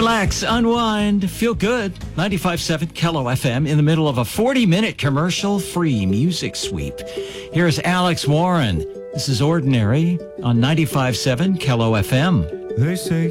Relax, unwind, feel good. 95.7 Kello FM in the middle of a 40-minute commercial-free music sweep. Here's Alex Warren. This is Ordinary on 95.7 Kello FM. They say